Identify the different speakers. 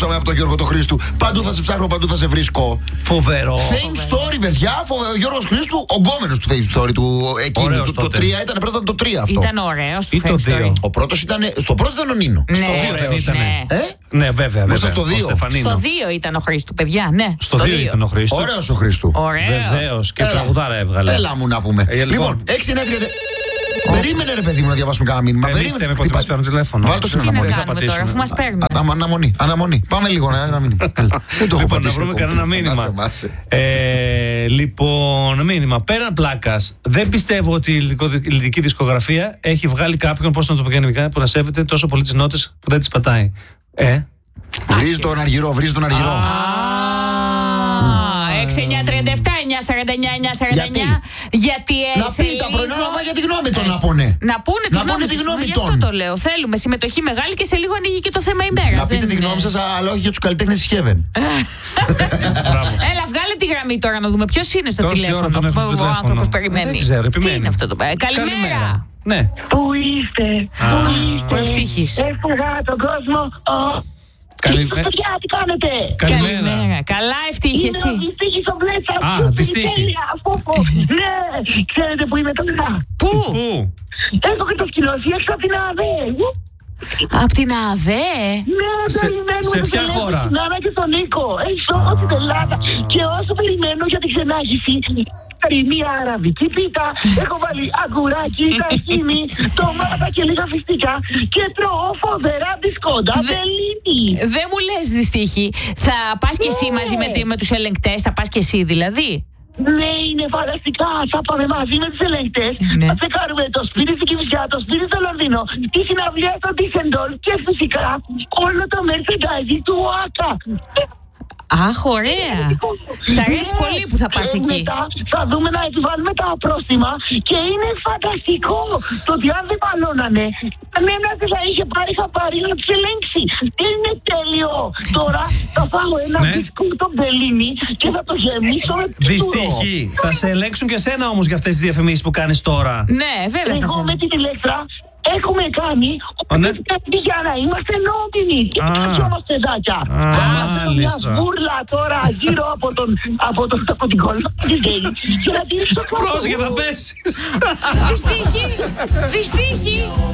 Speaker 1: ακούσαμε από τον Γιώργο τον Χρήστου. Παντού θα σε ψάχνω, παντού θα σε βρίσκω.
Speaker 2: Φοβερό.
Speaker 1: Fame story, παιδιά. Ο Γιώργος Χρήστου, ο γκόμενος του Fame story του εκείνου. Το 3 ήταν, πρέπει να ήταν το 3 αυτό.
Speaker 3: Ήταν ωραίος του
Speaker 2: Ή το
Speaker 3: Fame
Speaker 2: 2.
Speaker 3: story.
Speaker 1: Ο πρώτος ήταν. Στο πρώτο ήταν ο Νίνο.
Speaker 3: Ναι,
Speaker 2: Στο 2 δεν ήταν. Ναι, βέβαια.
Speaker 1: Μπροστά στο 2.
Speaker 3: Στο 2 ήταν ο Χρήστου, παιδιά, ναι.
Speaker 2: Στο 2 ήταν ο Χρήστου.
Speaker 1: Ωραίος ο Χρήστου.
Speaker 2: Βεβαίως. Και τραγουδάρα έβγαλε.
Speaker 1: Έλα μου να πούμε. Λοιπόν, 6-9-30. Περίμενε ρε παιδί μου να διαβάσουμε κανένα μήνυμα.
Speaker 2: Εμείστε με πότε μας παίρνουν τηλέφωνο.
Speaker 1: Βάλτε το στην
Speaker 3: Τι να
Speaker 1: αναμονή.
Speaker 3: κάνουμε τώρα, αφού μας παίρνουν.
Speaker 1: Αναμονή. Πάμε λίγο ένα μήνυμα. Δεν το έχω
Speaker 2: Λοιπόν, να
Speaker 1: πατήσει
Speaker 2: βρούμε
Speaker 1: ακόμα.
Speaker 2: κανένα μήνυμα.
Speaker 1: θυμάσαι.
Speaker 2: Λοιπόν, μήνυμα. Πέραν πλάκας, δεν πιστεύω ότι η ελληνική δισκογραφία έχει βγάλει κάποιον, πώς να το πω γενικά, που να σέβεται τόσο πολύ τις νότες που δεν τις πατάει.
Speaker 1: Βρίζει τον αργυρό, βρίζει τον αργυρό.
Speaker 3: 6-9-37, 9-49-9-49. Γιατί
Speaker 1: Να πει τα πρωινά λαβά για τη γνώμη των να πούνε.
Speaker 3: Να πούνε τη γνώμη
Speaker 1: τη
Speaker 3: τους,
Speaker 1: γνώμη
Speaker 3: γι' αυτό
Speaker 1: των.
Speaker 3: το λέω. Θέλουμε συμμετοχή μεγάλη και σε λίγο ανοίγει και το θέμα ημέρας.
Speaker 1: Να πείτε τη γνώμη σας, αλλά όχι για τους καλλιτέχνες της Heaven.
Speaker 3: Έλα, βγάλε τη γραμμή τώρα να δούμε ποιος είναι στο
Speaker 2: Τόση ώρα
Speaker 3: τηλέφωνο.
Speaker 2: τον έχω στο
Speaker 3: Ο
Speaker 2: τηλέφωνο.
Speaker 3: άνθρωπος περιμένει.
Speaker 2: Δεν ξέρω,
Speaker 3: Τι
Speaker 2: επιμένει.
Speaker 3: είναι αυτό το πράγμα. Καλημέρα.
Speaker 2: Ναι.
Speaker 4: Πού είστε,
Speaker 3: Ο Ευτύχης.
Speaker 4: έφυγα τον κόσμο.
Speaker 2: Καλημέρα.
Speaker 4: Παιδιά, τι κάνετε?
Speaker 3: Καλημέρα. Καλά, Ευτύχη,
Speaker 4: Είναι
Speaker 3: εσύ.
Speaker 4: ο Δυστύχης ο Βλέτσας.
Speaker 2: Α, Δυστύχη.
Speaker 4: Ναι, ξέρετε που είμαι τώρα?
Speaker 3: Πού?
Speaker 2: Πού?
Speaker 4: Έχω κατασκηνώσει έξω από την ΑΔΕ.
Speaker 3: Απ' την ΑΔΕ.
Speaker 4: Ναι, περιμένουμε
Speaker 2: σε
Speaker 4: το
Speaker 2: ποια
Speaker 4: τηλέφωνο
Speaker 2: χώρα?
Speaker 4: στην Άννα και στον Νίκο. Έχει όλη την Ελλάδα. Και όσο περιμένω για την ξενάγηση, μία αραβική πίτα, έχω βάλει αγκουράκι, ταχίνι, ντομάτα και λίγα φιστικά και τρώω φοβερά μπισκόντα. Βελίνι.
Speaker 3: Δεν μου λες, Δυστύχη. Θα πας κι εσύ
Speaker 4: Ναι.
Speaker 3: μαζί με τους ελεγκτές, θα πας κι εσύ δηλαδή.
Speaker 4: Ναι, είναι φανταστικά. Θα πάμε μαζί με τους ελεγκτές.
Speaker 3: Ναι.
Speaker 4: Θα τσεκάρουμε το σπίτι στην Κηφισιά, το σπίτι στο Λονδίνο, τη συναυλία στο Ντίσεντολ και φυσικά όλο το merchandising του ΟΑΚΑ.
Speaker 3: Αχ, ωραία. Σ' αρέσει πολύ που θα πας εκεί.
Speaker 4: Μετά θα δούμε να επιβάλλουμε τα πρόστιμα και είναι φανταστικό το ότι αν δεν παλώνανε, κανένας δεν θα είχε πάρει χαπάρι να τους ελέγξει. Είναι τέλειο. Τώρα θα φάω ένα μπισκούτο μπελίνι και θα το γεμίσω με πιστούρο.
Speaker 2: Δυστύχη. Θα σε ελέγξουν και σένα όμως για αυτές τις διαφημίσεις που κάνεις τώρα.
Speaker 3: Ναι, βέβαια θα
Speaker 4: Εγώ
Speaker 3: σε...
Speaker 4: με την ηλέκτρα έχουμε κάνει
Speaker 2: ναι.
Speaker 4: ό,τι για να είμαστε νόμιμοι και
Speaker 2: Α.
Speaker 4: καθόμαστε παιδάκια.
Speaker 2: Μάλιστα.
Speaker 4: Μια σβούρλα τώρα γύρω από την κολόνα της ΔΕΗ και να την ρίξω κάτω.
Speaker 2: Πρόσεχε, θα πέσεις.
Speaker 3: Δυστύχη! Δυστύχη!